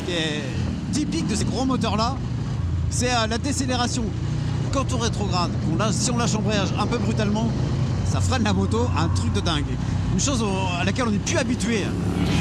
qui est typique de ces gros moteurs-là, c'est la décélération. Quand on rétrograde, si on lâche l'embrayage un peu brutalement, ça freine la moto, un truc de dingue. Une chose à laquelle on n'est plus habitué.